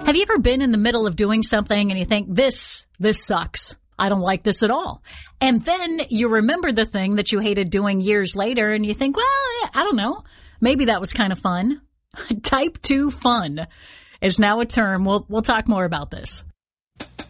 Have you ever been in the middle of doing something and you think, this sucks. I don't like this at all. And then you remember the thing that you hated doing years later and you think, well, I don't know. Maybe that was kind of fun. Type 2 fun is now a term. We'll talk more about this.